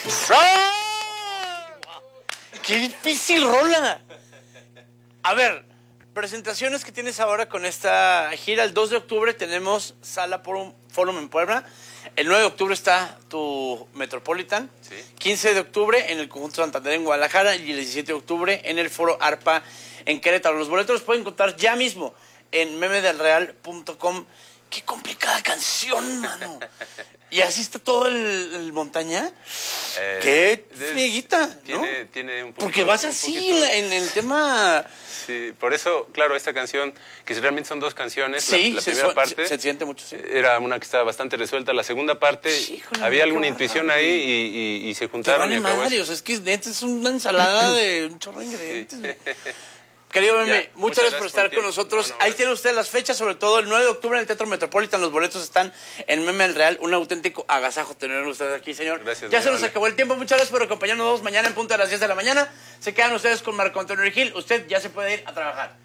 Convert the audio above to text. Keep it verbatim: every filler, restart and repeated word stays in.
¡Qué difícil rola! A ver, presentaciones que tienes ahora con esta gira. El dos de octubre tenemos Sala Forum, Forum en Puebla. El nueve de octubre está tu Metropolitan. Sí. quince de octubre en el Conjunto Santander en Guadalajara. Y el diecisiete de octubre en el Foro Arpa en Querétaro. Los boletos los pueden encontrar ya mismo en meme del real punto com. ¡Qué complicada canción, mano! ¿Y así está todo el, el montaña? Eh, ¡Qué es- frieguita! ¿no? Tiene, tiene un poquito, Porque vas un así poquito- en el tema... Sí, por eso, claro, esta canción, que realmente son dos canciones, Sí, la, la se, primera su- parte se, se siente mucho, sí. era una que estaba bastante resuelta, la segunda parte Híjole, había qué alguna bárbaro. intuición ahí y, y- y se Te juntaron vale y acabó madre, eso. o sea, es que neta es una ensalada de un chorro de ingredientes. güey. Querido Meme, Ya, muchas, muchas gracias por gracias estar por con el tiempo. nosotros. No, no, Ahí gracias. tiene usted las fechas, sobre todo el nueve de octubre en el Teatro Metropolitan. Los boletos están en Meme del Real. Un auténtico agasajo tenerlo ustedes aquí, señor. Gracias, ya muy se nos amable. acabó el tiempo. Muchas gracias por acompañarnos mañana en punto de las diez de la mañana. Se quedan ustedes con Marco Antonio Regil. Usted ya se puede ir a trabajar.